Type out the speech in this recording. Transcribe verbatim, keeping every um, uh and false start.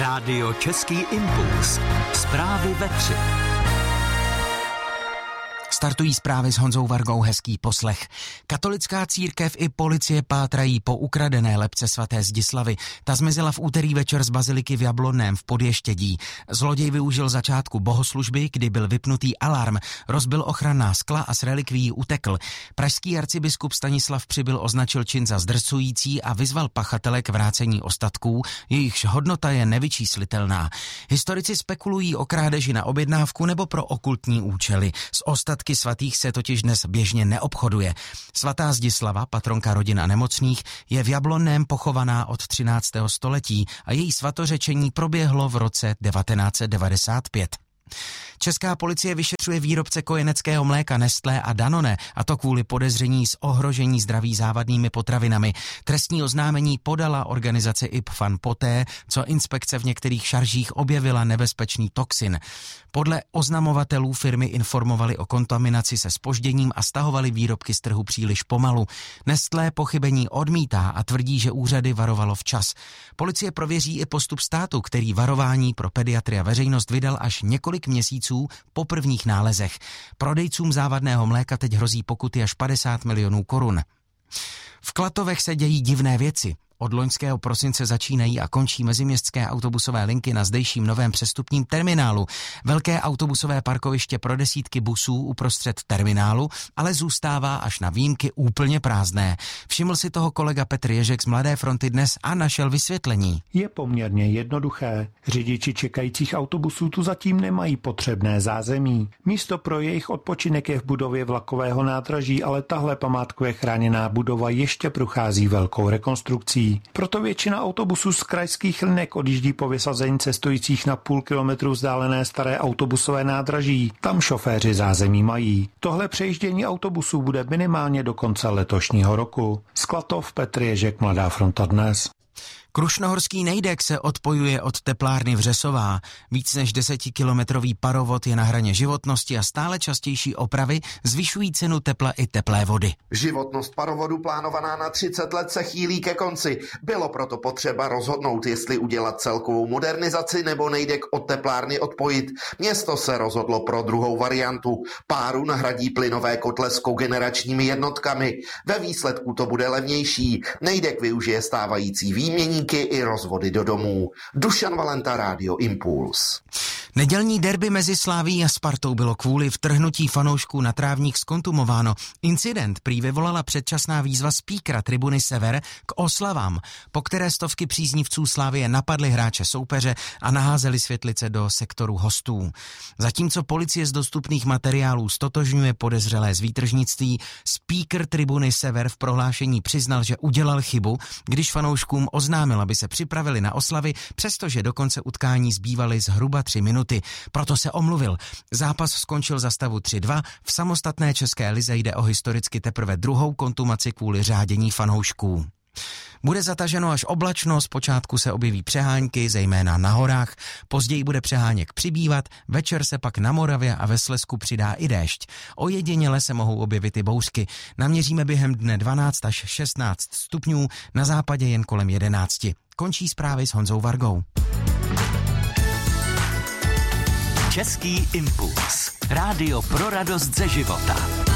Rádio Český impuls. Zprávy ve tři. Startují zprávy s Honzou Vargou, hezký poslech. Katolická církev i policie pátrají po ukradené lebce svaté Zdislavy. Ta zmizela v úterý večer z baziliky v Jablonném v Podještědí. Zloděj využil začátku bohoslužby, kdy byl vypnutý alarm, rozbil ochranná skla a s relikvií utekl. Pražský arcibiskup Stanislav Přibyl označil čin za zdrcující a vyzval pachatele k vrácení ostatků, jejichž hodnota je nevyčíslitelná. Historici spekulují o krádeži na objednávku nebo pro okultní účely. S ostatky svatých se totiž dnes běžně neobchoduje. Svatá Zdislava, patronka rodin a nemocných, je v Jablonném pochovaná od třináctého století a její svatořečení proběhlo v roce devatenáct set devadesát pět. Česká policie vyšetřuje výrobce kojeneckého mléka Nestlé a Danone, a to kvůli podezření z ohrožení zdraví závadnými potravinami. Trestní oznámení podala organizace I P F A N poté, co inspekce v některých šaržích objevila nebezpečný toxin. Podle oznamovatelů firmy informovali o kontaminaci se zpožděním a stahovali výrobky z trhu příliš pomalu. Nestlé pochybení odmítá a tvrdí, že úřady varovalo včas. Policie prověří i postup státu, který varování pro pediatry a veřejnost vydal až několik měsíců po prvních nálezech. Prodejcům závadného mléka teď hrozí pokuty až padesát milionů korun. V Klatovech se dějí divné věci. Od loňského prosince začínají a končí meziměstské autobusové linky na zdejším novém přestupním terminálu. Velké autobusové parkoviště pro desítky busů uprostřed terminálu ale zůstává až na výjimky úplně prázdné. Všiml si toho kolega Petr Ježek z Mladé fronty dnes a našel vysvětlení. Je poměrně jednoduché. Řidiči čekajících autobusů tu zatím nemají potřebné zázemí. Místo pro jejich odpočinek je v budově vlakového nádraží, ale tahle památkově chráněná budova ještě prochází velkou rekonstrukcí. Proto většina autobusů z krajských linek odjíždí po vysazení cestujících na půl kilometru vzdálené staré autobusové nádraží. Tam šoféři zázemí mají. Tohle přejíždění autobusů bude minimálně do konce letošního roku. Z Klatov, Petr Ježek, Mladá fronta dnes. Krušnohorský Nejdek se odpojuje od teplárny Vřesová. Víc než desetikilometrový parovod je na hraně životnosti a stále častější opravy zvyšují cenu tepla i teplé vody. Životnost parovodu plánovaná na třicet let se chýlí ke konci. Bylo proto potřeba rozhodnout, jestli udělat celkovou modernizaci nebo Nejdek od teplárny odpojit. Město se rozhodlo pro druhou variantu. Páru nahradí plynové kotle s kogeneračními jednotkami. Ve výsledku to bude levnější. Nejdek využije stávající výmění i rozvody do domů. Dušan Valenta, Rádio Impuls. Nedělní derby mezi Slavií a Spartou bylo kvůli vtrhnutí fanoušků na trávník zkontumováno. Incident prý vyvolala předčasná výzva speakera tribuny Sever k oslavám, po které stovky příznivců Slavie napadly hráče soupeře a naházeli světlice do sektoru hostů. Zatímco policie z dostupných materiálů stotožňuje podezřelé z výtržnictví, speaker tribuny Sever v prohlášení přiznal, že udělal chybu, když fanouškům oznámil, aby se připravili na oslavy, přestože do konce utkání zbývaly zhruba tři minuty. Proto se omluvil. Zápas skončil za stavu tři dva. V samostatné české lize jde o historicky teprve druhou kontumaci kvůli řádění fanoušků. Bude zataženo až oblačno, zpočátku se objeví přehánky, zejména na horách, později bude přeháněk přibývat, večer se pak na Moravě a ve Slezsku přidá i déšť. Ojediněle se mohou objevit i bouřky. Naměříme během dne dvanáct až šestnáct stupňů, na západě jen kolem jedenácti. Končí zprávy s Honzou Vargou. Český impuls. Rádio pro radost ze života.